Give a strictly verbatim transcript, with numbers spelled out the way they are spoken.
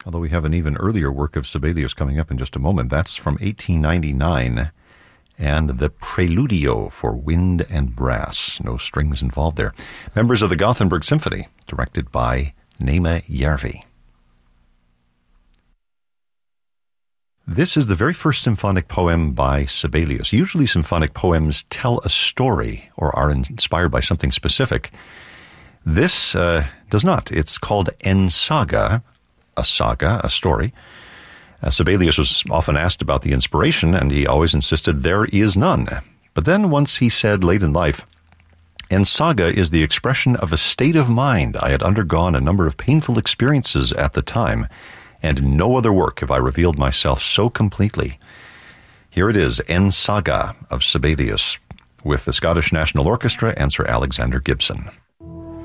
although we have an even earlier work of Sibelius coming up in just a moment. That's from eighteen ninety-nine, and the Preludio for wind and brass. No strings involved there. Members of the Gothenburg Symphony, directed by Nema Järvi. This is the very first symphonic poem by Sibelius. Usually symphonic poems tell a story or are inspired by something specific. This uh, does not. It's called En Saga, a saga, a story. Uh, Sibelius was often asked about the inspiration, and he always insisted there is none. But then once he said late in life, En Saga is the expression of a state of mind. I had undergone a number of painful experiences at the time, and in no other work have I revealed myself so completely. Here it is, En Saga of Sibelius, with the Scottish National Orchestra and Sir Alexander Gibson.